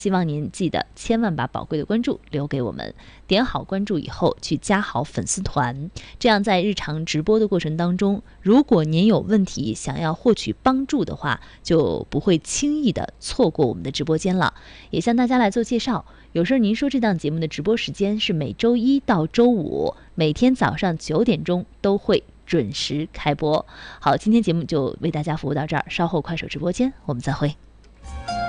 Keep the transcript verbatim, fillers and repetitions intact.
希望您记得千万把宝贵的关注留给我们，点好关注以后去加好粉丝团，这样在日常直播的过程当中，如果您有问题想要获取帮助的话，就不会轻易的错过我们的直播间了。也向大家来做介绍，有事您说这档节目的直播时间是每周一到周五，每天早上九点钟都会准时开播。好，今天节目就为大家服务到这儿，稍后快手直播间我们再会。